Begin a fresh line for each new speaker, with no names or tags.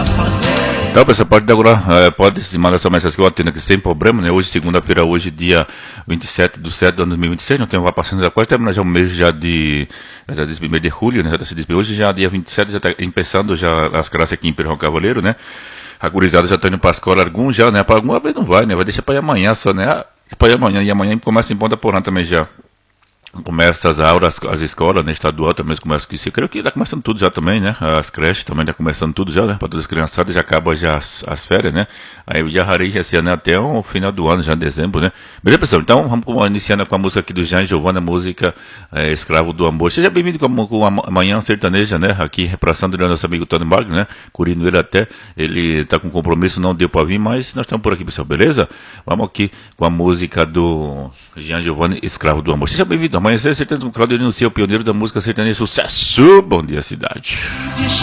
Então, pessoal, pode agora, pode mandar sua mensagem que eu atendo aqui sem problema, né? Hoje, segunda-feira, hoje, dia 27/7/2026, não tem vai passando já quase terminando já o mês já de 1º de julho, né? Já tá se despedindo. Hoje, já dia 27, já está começando já as classes aqui em Perrão Cavaleiro, né? A gurizada já está indo para a escola, alguns já, né? Para alguma vez não vai, né? Vai deixar para ir amanhã só, né? Para ir amanhã, e amanhã começa em Ponta Porã também já. Começa as aulas, as escolas, né, estadual também começa que se creio que está começando tudo já também, né? As creches também está começando tudo já, né? Para todas as criançadas já acaba já as férias, né? Aí eu já harei esse ano até o final do ano, já em dezembro, né? Beleza, pessoal? Então vamos iniciando com a música aqui do Jean Giovanna, a música Escravo do Amor. Seja bem-vindo com a Manhã Sertaneja, né? Aqui repassando o nosso amigo Tony Magno, né? Curino ele até, ele está com compromisso, não deu para vir, mas nós estamos por aqui, pessoal, beleza? Vamos aqui com a música do Jean Giovanna, Escravo do Amor. Seja bem-vindo. Amanhecer Sertanejo com Claudio Lino, o pioneiro da música sertaneja. Sucesso! Bom dia, cidade.